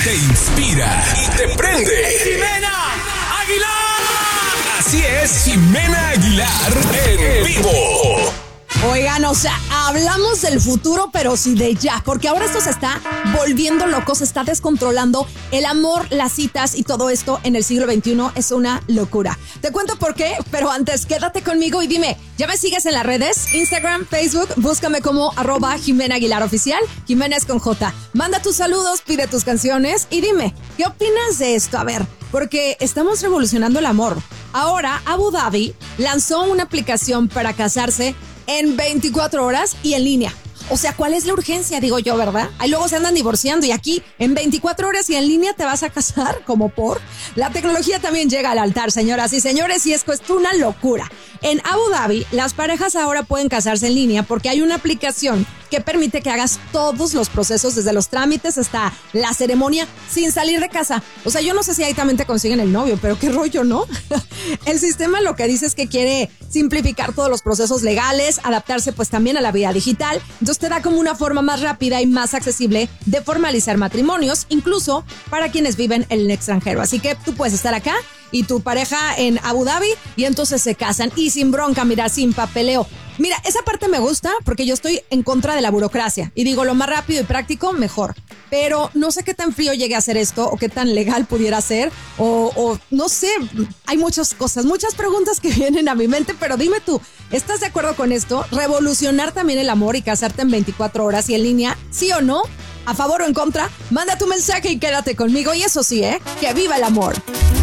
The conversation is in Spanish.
te inspira y te prende. ¡Jimena Aguilar! Así es, Jimena Aguilar en vivo. Oigan, o sea, hablamos del futuro, pero sí de ya, porque ahora esto se está volviendo loco, se está descontrolando. El amor, las citas y todo esto en el siglo XXI es una locura. Te cuento por qué, pero antes quédate conmigo y dime, ¿ya me sigues en las redes? Instagram, Facebook, búscame como @Jimena Aguilar Oficial, Jimena es con J. Manda tus saludos, pide tus canciones y dime, ¿qué opinas de esto? A ver, porque estamos revolucionando el amor. Ahora, Abu Dhabi lanzó una aplicación para casarse en 24 horas y en línea. O sea, ¿cuál es la urgencia? Digo yo, ¿verdad? Ahí luego se andan divorciando y aquí en 24 horas y en línea te vas a casar, como por. La tecnología también llega al altar, señoras y señores, y esto es una locura. En Abu Dhabi, las parejas ahora pueden casarse en línea porque hay una aplicación que permite que hagas todos los procesos, desde los trámites hasta la ceremonia, sin salir de casa. O sea, yo no sé si ahí también te consiguen el novio, pero qué rollo, ¿no? El sistema lo que dice es que quiere simplificar todos los procesos legales, adaptarse pues también a la vida digital. Entonces te da como una forma más rápida y más accesible de formalizar matrimonios, incluso para quienes viven en el extranjero. Así que tú puedes estar acá y tu pareja en Abu Dhabi y entonces se casan y sin bronca, mira, sin papeleo. Mira, esa parte me gusta porque yo estoy en contra de la burocracia y digo, lo más rápido y práctico, mejor. Pero no sé qué tan frío llegue a ser esto o qué tan legal pudiera ser o no sé, hay muchas cosas, muchas preguntas que vienen a mi mente, pero dime tú, ¿estás de acuerdo con esto? ¿Revolucionar también el amor y casarte en 24 horas y en línea? ¿Sí o no? ¿A favor o en contra? Manda tu mensaje y quédate conmigo y eso sí, que viva el amor.